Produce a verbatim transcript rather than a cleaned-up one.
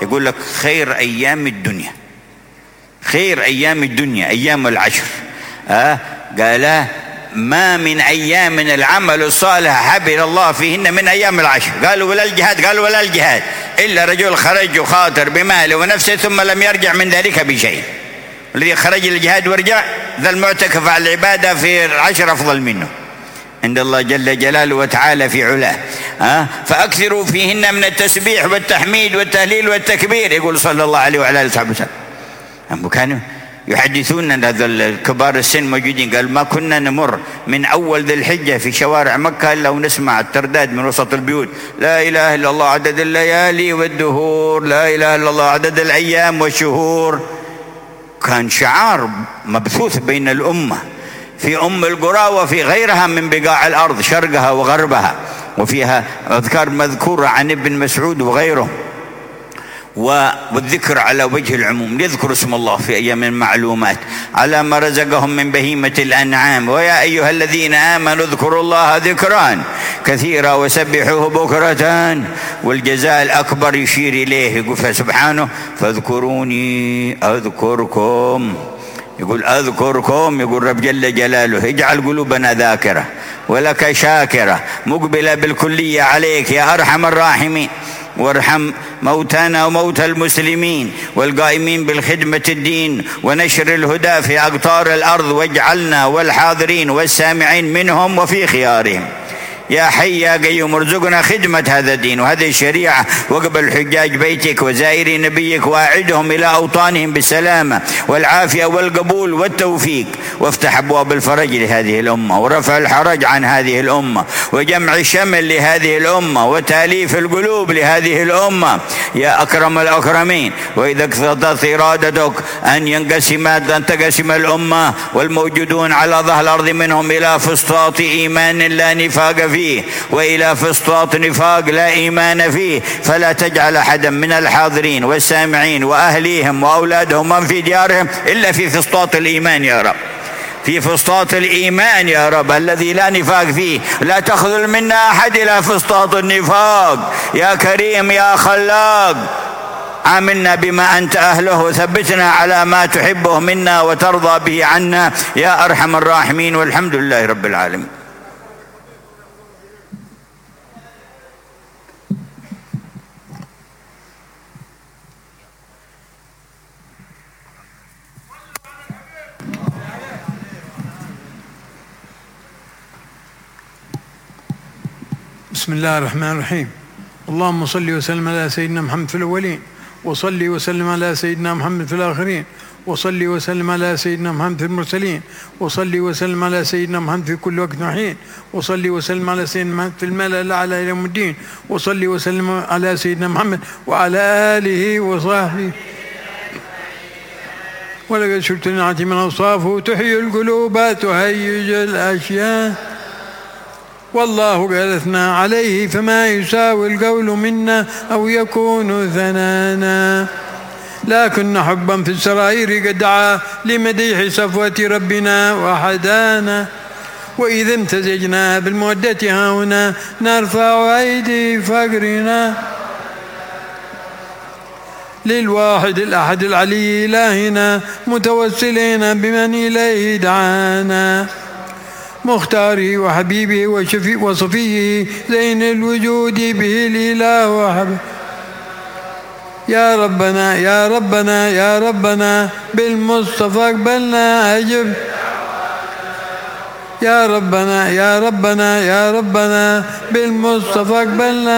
يقول لك خير أيام الدنيا، خير أيام الدنيا أيام العشر. أه؟ قال ما من أيام من العمل الصالح حبل الله فيهن من أيام العشر. قالوا ولا الجهاد؟ قالوا ولا الجهاد، إلا رجل خرج وخاطر بماله ونفسه ثم لم يرجع من ذلك بشيء. الذي خرج للجهاد ورجع ذا المعتكف على العبادة في العشر أفضل منه عند الله جل جلاله وتعالى في علاه. أه؟ فأكثروا فيهن من التسبيح والتحميد والتهليل والتكبير. يقول صلى الله عليه وعلى آله وصحبه وسلم، كانوا يحدثون هذا الكبار السن موجودين، قال ما كنا نمر من أول ذي الحجة في شوارع مكة إلا ونسمع الترداد من وسط البيوت: لا إله إلا الله عدد الليالي والدهور، لا إله إلا الله عدد الأيام والشهور. كان شعار مبثوث بين الأمة في أم القرى وفي غيرها من بقاع الأرض شرقها وغربها، وفيها أذكار مذكورة عن ابن مسعود وغيره. والذكر على وجه العموم، يذكر اسم الله في أيام معلومات على ما رزقهم من بهيمة الأنعام. ويا أيها الذين آمنوا اذكروا الله ذكرا كثيرا وسبحوه بكرة. والجزاء الأكبر يشير إليه، يقول سبحانه: فاذكروني أذكركم. يقول أذكركم، يقول رب جل جلاله: اجعل قلوبنا ذاكرة ولك شاكرة مقبلة بالكلية عليك يا أرحم الراحمين، وارحم موتانا وموتى المسلمين والقائمين بالخدمة الدين ونشر الهدى في أقطار الأرض، واجعلنا والحاضرين والسامعين منهم وفي خيارهم. يا حي يا قيوم ارزقنا خدمة هذا الدين وهذه الشريعة، وقبل حجاج بيتك وزائري نبيك، واعدهم إلى أوطانهم بالسلامة والعافية والقبول والتوفيق، وافتح أبواب الفرج لهذه الأمة، ورفع الحرج عن هذه الأمة، وجمع الشمل لهذه الأمة، وتأليف القلوب لهذه الأمة يا أكرم الأكرمين. وإذا اقتضت إرادتك أن ينقسم أن تقسم الأمة والموجودون على ظهر الأرض منهم إلى فسطاط إيمان لا نفاق فيه، وإلى فسطاط نفاق لا إيمان فيه، فلا تجعل أحدا من الحاضرين والسامعين وأهليهم وأولادهم من في ديارهم إلا في فسطاط الإيمان يا رب، في فسطاط الإيمان يا رب الذي لا نفاق فيه. لا تخذل منا أحد إلى فسطاط النفاق يا كريم يا خلاق. عاملنا بما أنت أهله، وثبتنا على ما تحبه منا وترضى به عنا يا أرحم الراحمين، والحمد لله رب العالمين. بسم الله الرحمن الرحيم. اللهم صل وسلم على سيدنا محمد في الأولين، وصل وسلم على سيدنا محمد في الآخرين، وصل وسلم على سيدنا محمد في المرسلين، وصل وسلم على سيدنا محمد في كل وقت وحين، وصل وسلم على سيدنا محمد في الملأ الأعلى إلى يوم الدين، وصل وسلم على سيدنا محمد وعلى آله وصحبه. ولقد شرت نعتي من أوصافه تحيي القلوب تهيج الأشياء. والله جلسنا عليه فما يساوي القول منا أو يكون ثنانا، لكن حبا في السرائر قد دعا لمديح صفوة ربنا وحدانا. وإذا امتزجنا بالمودة هنا نرفع أيدي فقرنا للواحد الأحد العلي إلهنا، متوسلين بمن إليه دعانا، مختاره وحبيبه وشفي وصفيه زين الوجود به الإله وحبه. يا ربنا يا ربنا يا ربنا بالمصطفى اقبلنا أجب. يا ربنا يا ربنا يا ربنا بالمصطفى اقبلنا